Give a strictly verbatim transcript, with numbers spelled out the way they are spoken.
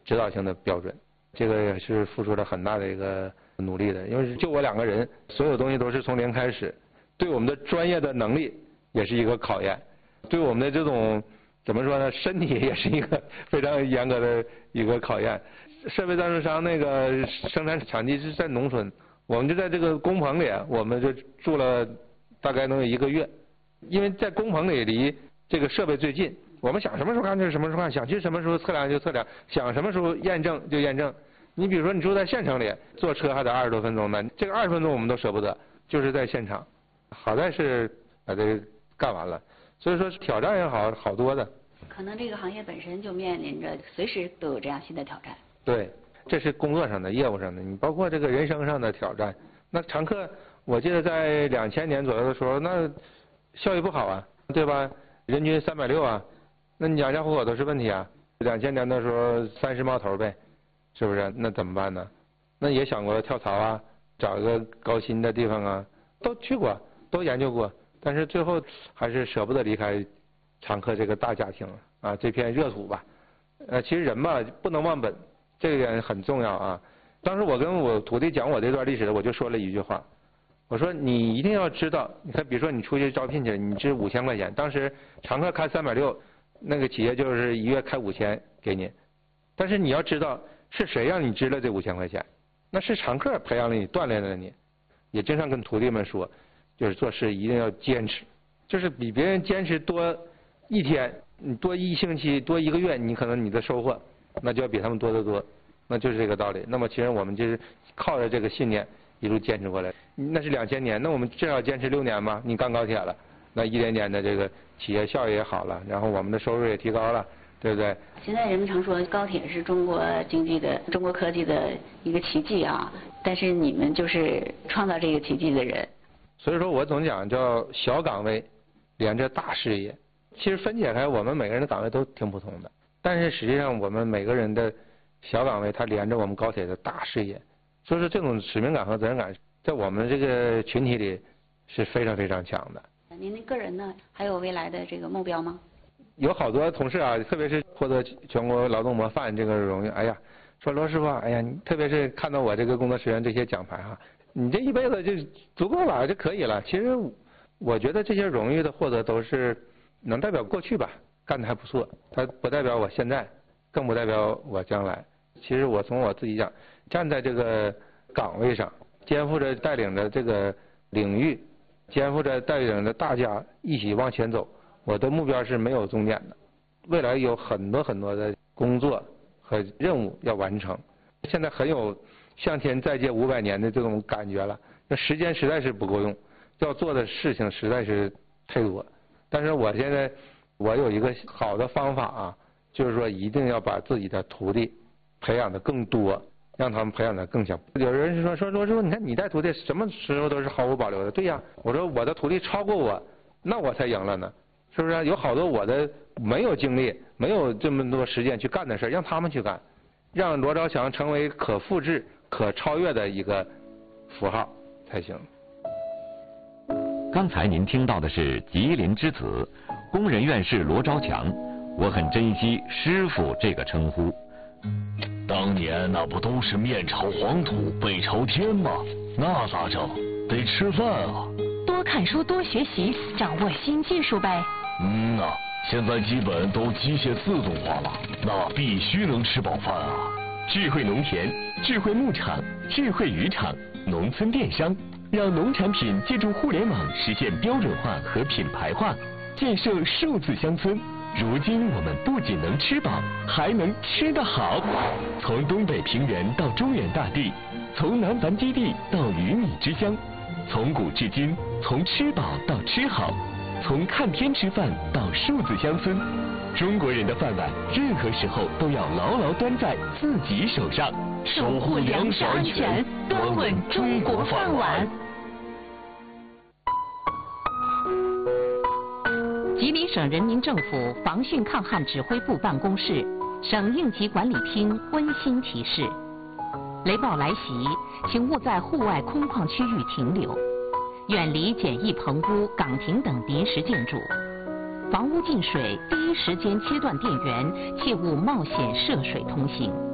指导性的标准。这个也是付出了很大的一个努力的，因为就我两个人，所有东西都是从零开始，对我们的专业的能力也是一个考验，对我们的这种怎么说呢，身体也是一个非常严格的一个考验。设备赞助商那个生产场地是在农村，我们就在这个工棚里，我们就住了大概能有一个月，因为在工棚里离这个设备最近，我们想什么时候干就什么时候干，想去什么时候测量就测量，想什么时候验证就验证。你比如说你住在县城里，坐车还得二十多分钟呢，这个二十分钟我们都舍不得，就是在现场。好在是把这个干完了，所以说挑战也好好多的。 可能这个行业本身就面临着随时都有这样新的挑战。 对，这是工作上的、业务上的，你包括这个人生上的挑战。那常客，我记得在两千年左右的时候，那效益不好啊，对吧？人均三百六啊，那你养家糊口都是问题啊。两千年的时候三十冒头呗。是不是？那怎么办呢？那也想过跳槽啊，找一个高薪的地方啊，都去过，都研究过，但是最后还是舍不得离开常客这个大家庭啊，这片热土吧。呃，其实人吧不能忘本，这一点很重要啊。当时我跟我徒弟讲我这段历史，我就说了一句话，我说你一定要知道，你看，比如说你出去招聘去，你值五千块钱，当时常客开三百六，那个企业就是一月开五千给你，但是你要知道。是谁让你支了这五千块钱？那是常客培养了你，锻炼了你。也经常跟徒弟们说，就是做事一定要坚持，就是比别人坚持多一天，你多一星期，多一个月，你可能你的收获那就要比他们多得多，那就是这个道理。那么其实我们就是靠着这个信念一路坚持过来。那是两千年，那我们至少坚持六年吧。你干高铁了，那一点点的这个企业效益也好了，然后我们的收入也提高了。对不对？ 现在人们常说高铁是中国经济的、中国科技的一个奇迹啊，但是你们就是创造这个奇迹的人。 所以说我总讲叫小岗位连着大事业。其实分解开，我们每个人的岗位都挺普通的，但是实际上我们每个人的小岗位它连着我们高铁的大事业。所以说这种使命感和责任感在我们这个群体里是非常非常强的。 您个人呢，还有未来的这个目标吗？ 有好多同事啊，特别是获得全国劳动模范这个荣誉，哎呀，说罗师傅，哎呀，你特别是看到我这个工作实验这些奖牌哈，你这一辈子就足够了，就可以了。其实我觉得这些荣誉的获得都是能代表过去吧，干得还不错，它不代表我现在，更不代表我将来。其实我从我自己讲，站在这个岗位上，肩负着带领着这个领域，肩负着带领着大家一起往前走。我的目标是没有终点的，未来有很多很多的工作和任务要完成。现在很有向天再借五百年的这种感觉了，那时间实在是不够用，要做的事情实在是太多。但是我现在我有一个好的方法啊，就是说一定要把自己的徒弟培养的更多，让他们培养的更强。有人说说罗师傅，你看你带徒弟什么时候都是毫无保留的。对呀，我说我的徒弟超过我，那我才赢了呢。是不是有好多我的没有精力、没有这么多时间去干的事，让他们去干，让罗兆祥成为可复制、可超越的一个符号才行。 刚才您听到的是吉林之子、工人院士罗兆强，我很珍惜师傅这个称呼。 当年那不都是面朝黄土背朝天吗？那咋整？得吃饭啊！ 多看书，多学习，掌握新技术呗。 嗯呐、啊，现在基本都机械自动化了，那必须能吃饱饭啊！ 智慧农田、智慧牧场、智慧渔场、农村电商，让农产品借助互联网实现标准化和品牌化，建设数字乡村。如今我们不仅能吃饱，还能吃得好。从东北平原到中原大地，从南繁基地到鱼米之乡，从古至今，从吃饱到吃好，从看天吃饭到数字乡村，中国人的饭碗任何时候都要牢牢端在自己手上， 守护粮食安全，端稳中国饭碗。 吉林省人民政府防汛抗旱指挥部办公室、省应急管理厅温馨提示：雷暴来袭，请勿在户外空旷区域停留，远离简易棚屋、岗亭等临时建筑。房屋进水，第一时间切断电源，切勿冒险涉水通行。